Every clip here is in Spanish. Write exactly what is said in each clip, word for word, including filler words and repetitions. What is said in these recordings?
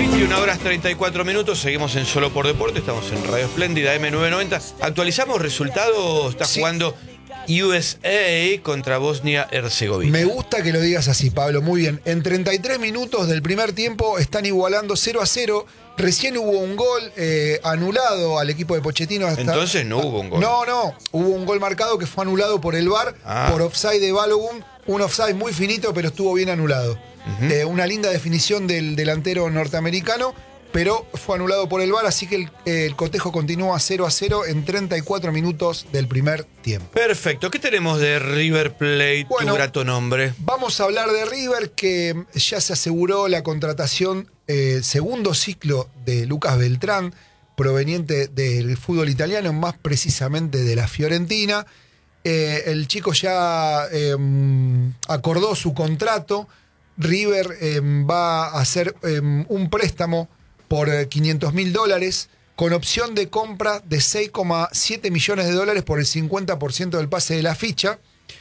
veintiuna horas treinta y cuatro minutos, seguimos en Solo por Deporte, estamos en Radio Espléndida eme novecientos noventa. Actualizamos resultados, está Sí. jugando U S A contra Bosnia-Herzegovina. Me gusta que lo digas así, Pablo, muy bien. En treinta y tres minutos del primer tiempo están igualando cero a cero. Recién hubo un gol eh, anulado al equipo de Pochettino. Hasta, Entonces no hubo un gol. No, no, hubo un gol marcado que fue anulado por el V A R, Ah. por offside de Balogun. Un offside muy finito, pero estuvo bien anulado. Ujú. Eh, una linda definición del delantero norteamericano, pero fue anulado por el V A R, así que el, el cotejo continúa cero a cero en treinta y cuatro minutos del primer tiempo. Perfecto, ¿qué tenemos de River Plate, Bueno. tu grato nombre? Vamos a hablar de River, que ya se aseguró la contratación, eh, segundo ciclo de Lucas Beltrán, proveniente del fútbol italiano, más precisamente de la Fiorentina. Eh, el chico ya eh, acordó su contrato. River eh, va a hacer eh, un préstamo por eh, quinientos mil dólares con opción de compra de seis coma siete millones de dólares por el cincuenta por ciento del pase de la ficha.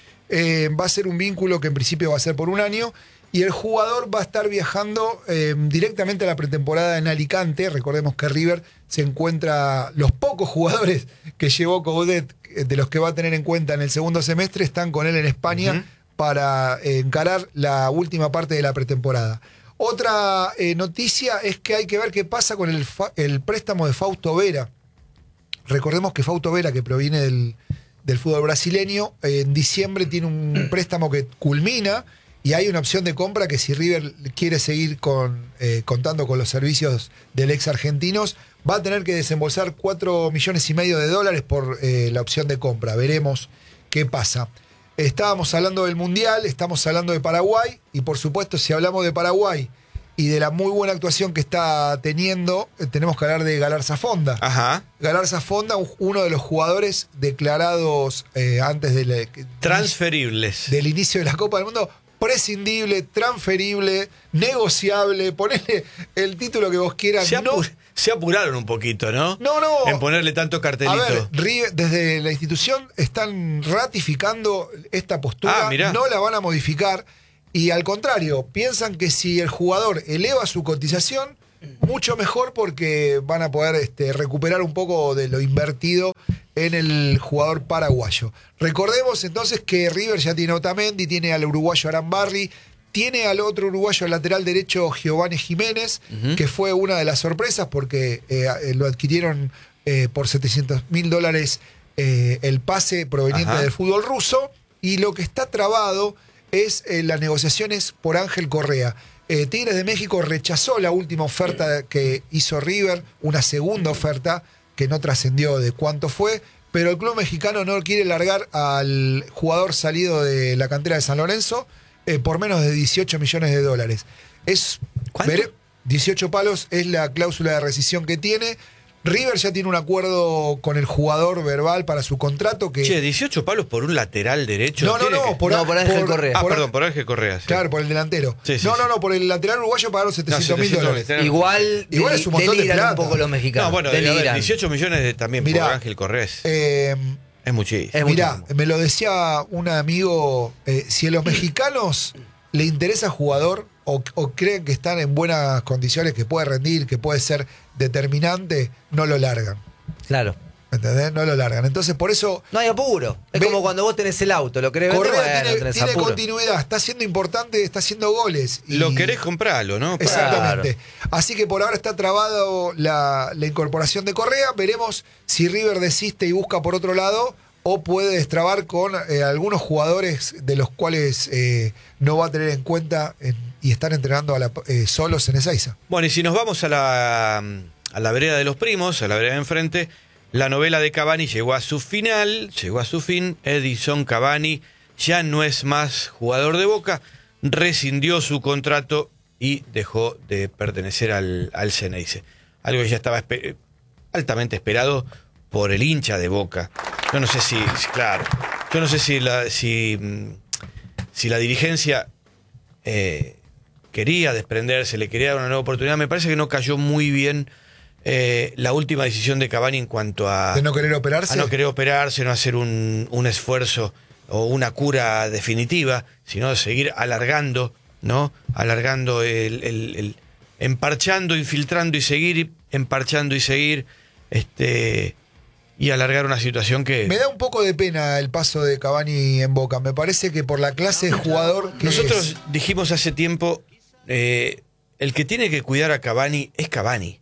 Eh, va a ser un vínculo que en principio va a ser por un año y el jugador va a estar viajando eh, directamente a la pretemporada en Alicante. Recordemos que River se encuentra, los pocos jugadores que llevó Coudet, de los que va a tener en cuenta en el segundo semestre, están con él en España Uh-huh. para eh, encarar la última parte de la pretemporada. Otra eh, noticia es que hay que ver qué pasa con el, fa- el préstamo de Fausto Vera. Recordemos que Fausto Vera, que proviene del, del fútbol brasileño, eh, en diciembre tiene un préstamo que culmina y hay una opción de compra que si River quiere seguir con, eh, contando con los servicios del ex argentinos, va a tener que desembolsar cuatro millones y medio de dólares por eh, la opción de compra. Veremos qué pasa. Estábamos hablando del Mundial, estamos hablando de Paraguay y por supuesto si hablamos de Paraguay y de la muy buena actuación que está teniendo, eh, tenemos que hablar de Galarza Fonda. Ajá. Galarza Fonda, un- uno de los jugadores declarados eh, antes de la- Transferibles. del inicio de la Copa del Mundo, prescindible, transferible, negociable, ponele el título que vos quieras. Se, no, apu- se apuraron un poquito, ¿no? no, no. En ponerle tanto A cartelito. ver, River- desde la institución están ratificando esta postura, Ah, mirá. no la van a modificar y al contrario, piensan que si el jugador eleva su cotización, mucho mejor porque van a poder este, recuperar un poco de lo invertido en el jugador paraguayo. Recordemos entonces que River ya tiene a Otamendi, tiene al uruguayo Arambarri, tiene al otro uruguayo lateral derecho Giovanni Jiménez, Ujú. que fue una de las sorpresas porque eh, eh, lo adquirieron eh, por setecientos mil dólares eh, el pase proveniente Ajá. del fútbol ruso, y lo que está trabado es eh, las negociaciones por Ángel Correa. Eh, Tigres de México rechazó la última oferta que hizo River, una segunda oferta que no trascendió de cuánto fue, pero el club mexicano no quiere largar al jugador salido de la cantera de San Lorenzo eh, por menos de dieciocho millones de dólares. Es ¿Cuánto? veré- dieciocho palos es la cláusula de rescisión que tiene. River ya tiene un acuerdo con el jugador verbal para su contrato que... Che, dieciocho palos por un lateral derecho. no, no, Tiene no, que- por, No, por Ángel Correa. Ah, por- perdón, por Ángel Correa. sí. Claro, por el delantero. Sí, sí, no, sí. no, no, por el lateral uruguayo pagaron setecientos mil setecientos dólares. tenés- Igual, Igual deli- es un montón de deliran plata. un poco los mexicanos. No, bueno, a ver, deliran. dieciocho millones de- también Mirá, por Ángel Correa. Es, Eh, es muchísimo. Es mirá, mucho. me lo decía un amigo, eh, si a los mexicanos le interesa jugador o, o creen que están en buenas condiciones, que puede rendir, que puede ser determinante, no lo largan. Claro. ¿Me entendés? No lo largan. Entonces, por eso No hay apuro. Es Ve- como cuando vos tenés el auto, lo querés vender, Correa bueno, tiene, tenés tiene apuro. continuidad, está siendo importante, está haciendo goles. y- Lo querés comprarlo, ¿no? Para- Exactamente. Así que por ahora está trabado la, la incorporación de Correa. Veremos si River desiste y busca por otro lado o puede destrabar con eh, algunos jugadores de los cuales eh, no va a tener en cuenta en- y están entrenando a la- eh, solos en Ezeiza. Bueno, y si nos vamos a la, a la vereda de los primos, a la vereda de enfrente, la novela de Cavani llegó a su final, llegó a su fin. Edison Cavani ya no es más jugador de Boca, rescindió su contrato y dejó de pertenecer al, al Ceneice. Algo que ya estaba espe- altamente esperado por el hincha de Boca. Yo no sé si, si- claro, yo no sé si la, si, mm, si la dirigencia eh, quería desprenderse, le quería dar una nueva oportunidad. Me parece que no cayó muy bien eh, la última decisión de Cavani en cuanto a, De no querer operarse. a no querer operarse, no hacer un, un esfuerzo o una cura definitiva, sino seguir alargando, ¿no? Alargando el, el- el- emparchando, infiltrando y seguir, emparchando y seguir, este, y alargar una situación que... Me da un poco de pena el paso de Cavani en Boca. Me parece que por la clase de jugador que Nosotros es, dijimos hace tiempo, eh, el que tiene que cuidar a Cavani es Cavani.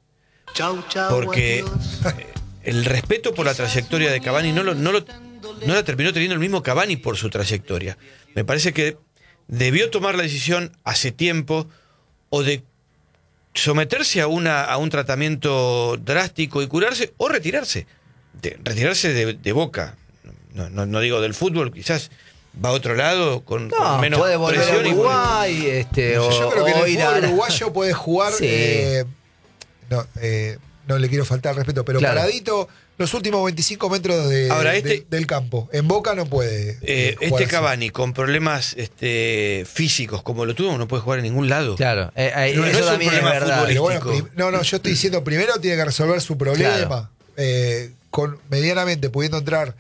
Porque eh, el respeto por la trayectoria de Cavani no, lo, no, lo, no la terminó teniendo el mismo Cavani por su trayectoria. Me parece que debió tomar la decisión hace tiempo o de someterse a, una, a un tratamiento drástico y curarse o retirarse. De, retirarse de, de Boca. No, no, no digo del fútbol, quizás va a otro lado con, No, con menos puede volver a presión. y- Uruguay, este, o, yo creo que en o el ir a- fútbol uruguayo puede jugar. Sí. eh, no, eh, no le quiero faltar al respeto, pero Claro. paradito los últimos veinticinco metros de, Ahora, de- este- del campo. En Boca no puede. Eh, eh, jugar este así. Cavani con problemas este, físicos como lo tuvo no puede jugar en ningún lado. Claro, eh, eh, No, no eso es un también es problema verdad. Pero bueno, futbolístico. prim- no, no, yo estoy diciendo primero tiene que resolver su problema. Claro. eh, con medianamente pudiendo entrar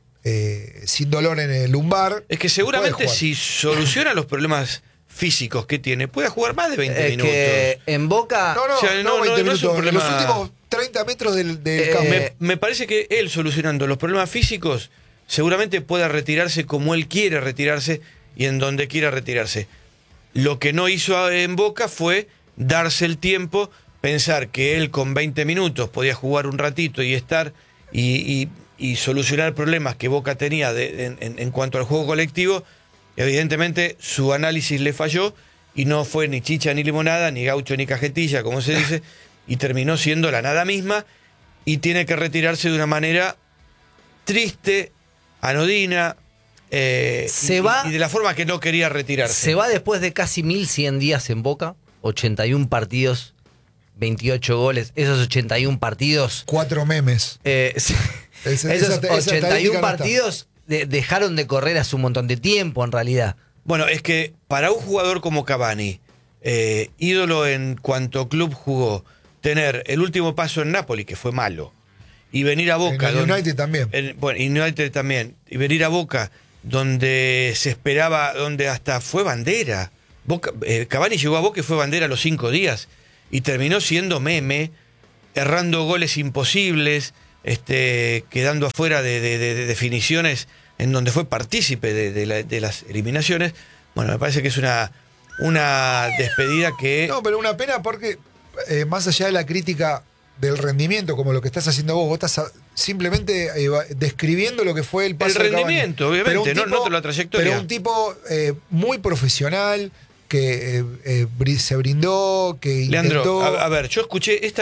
eh, sin dolor en el lumbar. Es que puede seguramente jugar. si soluciona los problemas físicos que tiene, puede jugar más de veinte Es minutos. que en Boca... No, no, O sea, no, no, no, veinte no es un minutos. problema- Los últimos treinta metros del, del Eh, campo. Me, me parece que él solucionando los problemas físicos seguramente pueda retirarse como él quiere retirarse y en donde quiera retirarse. Lo que no hizo en Boca fue darse el tiempo, pensar que él con veinte minutos podía jugar un ratito y estar y, y- y solucionar problemas que Boca tenía de- en, en- en cuanto al juego colectivo. Evidentemente su análisis le falló y no fue ni chicha ni limonada, ni gaucho ni cajetilla, como se dice, y terminó siendo la nada misma y tiene que retirarse de una manera triste, anodina, eh, Se y, va- y de la forma que no quería retirarse. Se va después de casi mil cien días en Boca, ochenta y uno partidos, veintiocho goles. Esos ochenta y uno partidos, Cuatro memes. eh, Esa- esos esa- esa ochenta y estadística uno no está. partidos de- dejaron de correr hace un montón de tiempo, en realidad. Bueno, es que para un jugador como Cavani, eh, ídolo en cuanto club jugó, tener el último paso en Napoli, que fue malo, y venir a Boca... En el donde- United también. en- bueno, y United también. Y venir a Boca, donde se esperaba, donde hasta fue bandera. Boca, eh, Cavani llegó a Boca y fue bandera a los cinco días. Y terminó siendo meme, errando goles imposibles, este, quedando afuera de, de- de- de definiciones en donde fue partícipe de, de la- de las eliminaciones. Bueno, me parece que es una, una despedida que... No, pero una pena porque eh, más allá de la crítica del rendimiento, como lo que estás haciendo vos, vos estás a- simplemente eh, va- describiendo lo que fue el paso El de Cavani. rendimiento, obviamente, Pero un no- tipo- no toda la trayectoria. Pero un tipo eh, muy profesional que eh, eh, bri- se brindó, que Leandro, intentó... a, a ver, yo escuché esta